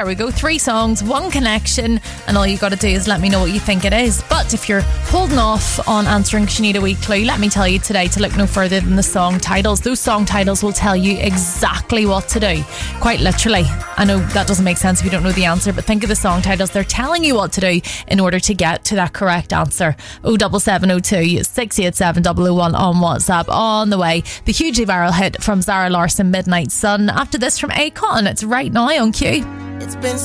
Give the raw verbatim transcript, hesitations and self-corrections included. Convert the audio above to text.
there we go. Three songs, one connection, and all you got to do is let me know what you think it is. But if you're holding off on answering because you need a wee clue, let me tell you today to look no further than the song titles. Those song titles will tell you exactly what to do. Quite literally. I know that doesn't make sense if you don't know the answer, but think of the song titles. They're telling you what to do in order to get to that correct answer. oh seven seven oh two, six eight seven, double oh one on WhatsApp. On the way, the hugely viral hit from Zara Larsson, Midnight Sun. After this from Akon, it's Right Now on Q. It's been